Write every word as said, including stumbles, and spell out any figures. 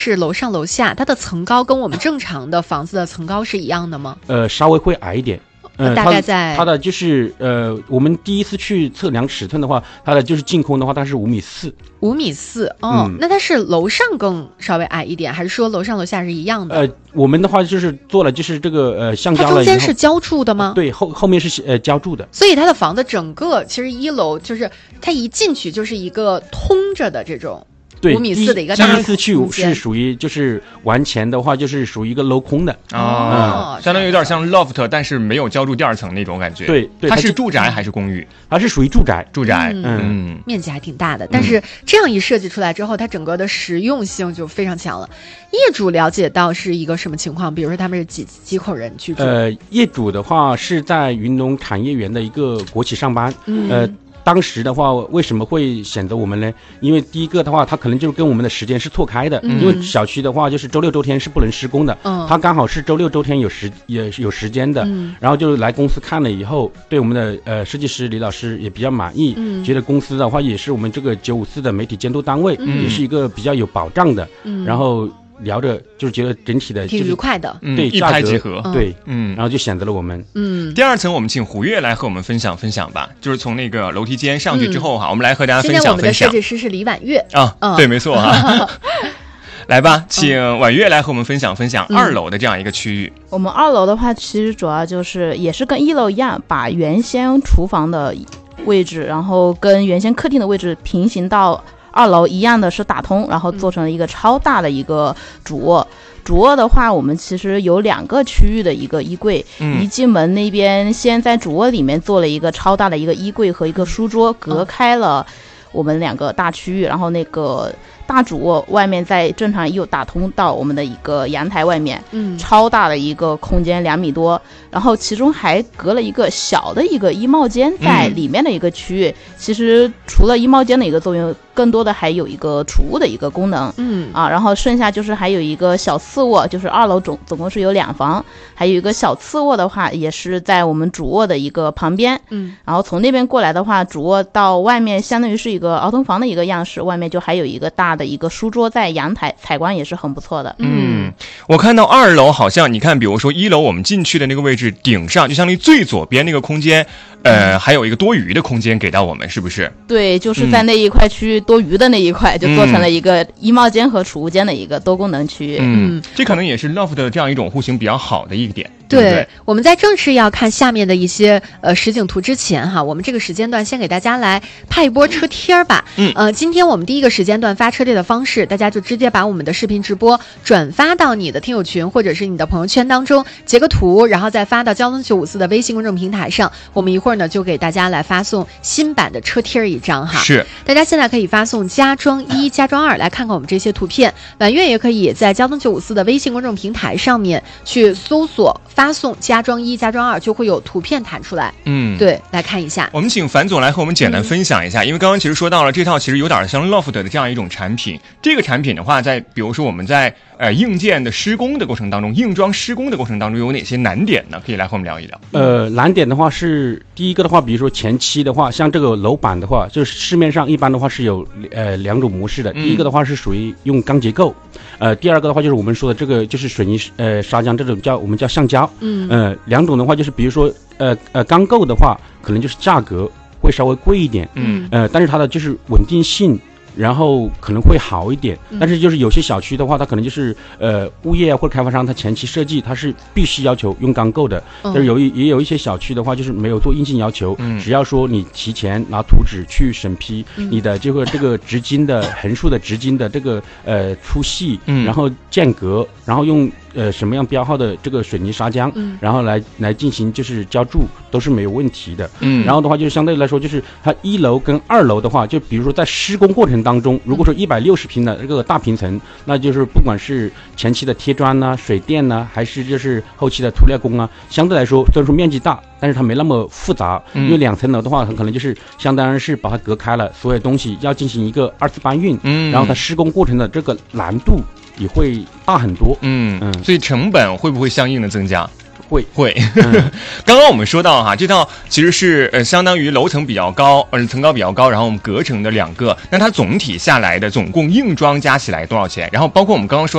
是楼上楼下，它的层高跟我们正常的房子的层高是一样的吗？ 呃，稍微会矮一点。 呃，大概在它, 它的就是呃，我们第一次去测量尺寸的话，它的就是净空的话，它是五米四， 五米四哦、 嗯。 那它是楼上更稍微矮一点，还是说楼上楼下是一样的？ 呃，我们的话就是做了就是这个呃橡胶了以后， 它中间是浇筑的吗？ 对，后后面是呃浇筑的， 所以它的房子整个其实一楼就是它一进去就是一个通着的这种。 对， 五米四的一个大第一次去是属于就是完前的话就是属于一个镂空的啊、嗯，相当于有点像 loft， 但是没有浇筑第二层那种感觉。 对，对， 它是住宅还是公寓？ 它是属于住宅， 住宅， 嗯， 嗯面积还挺大的。但是这样一设计出来之后，它整个的实用性就非常强了。业主了解到是一个什么情况？比如说他们是几几口人居住？ 呃，业主的话是在云龙产业园的一个国企上班， 嗯、 呃。当时的话，为什么会选择我们呢？因为第一个的话，它可能就是跟我们的时间是错开的。嗯、因为小区的话，就是周六周天是不能施工的。嗯，它刚好是周六周天有时也有时间的。嗯，然后就来公司看了以后，对我们的呃设计师李老师也比较满意。嗯，觉得公司的话也是我们这个九五四的媒体监督单位，嗯、也是一个比较有保障的。嗯，然后。聊着就是觉得整体的、就是、 挺愉快的， 对， 一拍即合， 对，嗯，然后就选择了我们， 嗯。 第二层，我们请胡月来和我们分享分享吧，就是从那个楼梯间上去之后哈、嗯，我们来和大家分享分享。 今天我们的设计师是李婉月啊、嗯，对，没错哈。来吧，请婉月来和我们分享分享二楼的这样一个区域。 嗯、我们二楼的话，其实主要就是也是跟一楼一样，把原先厨房的位置，然后跟原先客厅的位置平行到。二楼一样的是打通，然后做成了一个超大的一个主卧。主卧的话，我们其实有两个区域的一个衣柜，嗯、一进门那边先在主卧里面做了一个超大的一个衣柜和一个书桌，隔开了我们两个大区域，然后那个大主卧外面再正常又打通到我们的一个阳台外面，嗯，超大的一个空间，两米多，然后其中还隔了一个小的一个衣帽间在里面的一个区域。嗯、其实除了衣帽间的一个作用，更多的还有一个储物的一个功能，嗯啊，然后剩下就是还有一个小次卧，就是二楼总总共是有两房，还有一个小次卧的话也是在我们主卧的一个旁边，嗯，然后从那边过来的话，主卧到外面相当于是一个儿童房的一个样式，外面就还有一个大的一个书桌在阳台，采光也是很不错的。 嗯，我看到二楼好像你看，比如说一楼我们进去的那个位置顶上，就相当于最左边那个空间。呃，还有一个多余的空间给到我们，是不是？ 对，就是在那一块区域、嗯、多余的那一块，就做成了一个衣帽间和储物间的一个多功能区域。 嗯，嗯这可能也是 loft 的这样一种户型比较好的一个点。 对， 对对我们在正式要看下面的一些呃实景图之前哈，我们这个时间段先给大家来拍一波车贴吧。嗯，呃，今天我们第一个时间段发车贴的方式，大家就直接把我们的视频直播转发到你的听友群或者是你的朋友圈当中，截个图，然后再发到交通九五四的微信公众平台上。我们一会儿呢就给大家来发送新版的车贴一张哈。 是， 大家现在可以发送家装一、家装二来看看我们这些图片。婉月也可以在交通九五四的微信公众平台上面去搜索。发送家装一、家装二就会有图片弹出来。嗯，对，来看一下。 我们请樊总来和我们简单分享一下，嗯、因为刚刚其实说到了这套其实有点像 loft 的这样一种产品。这个产品的话，在比如说我们在呃硬件的施工的过程当中，硬装施工的过程当中有哪些难点呢？可以来和我们聊一聊。 呃，难点的话是第一个的话，比如说前期的话，像这个楼板的话，就是市面上一般的话是有呃两种模式的。嗯、第一个的话是属于用钢结构，呃，第二个的话就是我们说的这个就是水泥呃砂浆这种叫我们叫橡胶。嗯，呃，两种的话就是比如说，呃呃，钢构的话，可能就是价格会稍微贵一点，嗯，呃，但是它的就是稳定性，然后可能会好一点。但是就是有些小区的话，它可能就是呃物业啊或者开发商，它前期设计它是必须要求用钢构的，但是有一也有一些小区的话，就是没有做硬性要求，嗯，只要说你提前拿图纸去审批你的这个这个直径的横竖的直径的这个呃粗细，嗯，然后间隔，然后用。呃，什么样标号的这个水泥砂浆，嗯，然后来来进行就是浇筑都是没有问题的，嗯，然后的话就是相对来说就是它一楼跟二楼的话，就比如说在施工过程当中，如果说一百六十平的这个大平层，那就是不管是前期的贴砖呐、啊、水电呐、啊，还是就是后期的涂料工啊，相对来说虽然说面积大，但是它没那么复杂，嗯、因为两层楼的话，很可能就是相当于是把它隔开了，所有东西要进行一个二次搬运，嗯，然后它施工过程的这个难度也会大很多， 嗯嗯，所以成本会不会相应的增加？ 会会。嗯、刚刚我们说到哈，这套其实是呃相当于楼层比较高，呃层高比较高，然后我们隔成的两个，那它总体下来的总共硬装加起来多少钱？然后包括我们刚刚说。